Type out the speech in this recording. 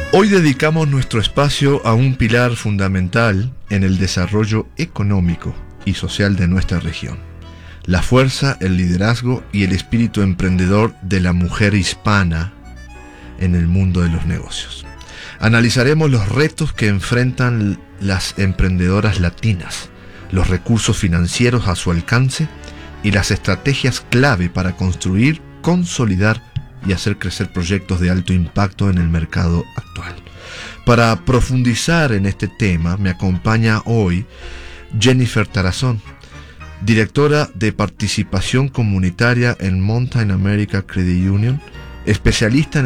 Hoy dedicamos nuestro espacio a un pilar fundamental en el desarrollo económico y social de nuestra región: la fuerza, el liderazgo y el espíritu emprendedor de la mujer hispana en el mundo de los negocios. Analizaremos los retos que enfrentan las emprendedoras latinas, los recursos financieros a su alcance y las estrategias clave para construir, consolidar y hacer crecer proyectos de alto impacto en el mercado actual. Para profundizar en este tema, me acompaña hoy Jennifer Tarazón, directora de participación comunitaria en Mountain America Credit Union, especialista en